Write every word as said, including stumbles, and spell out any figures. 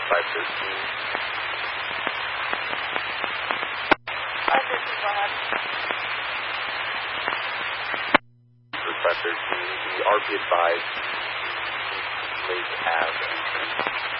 five thirteen. five thirteen, go ahead. five thirteen, the R P advised Lake Ave entrance.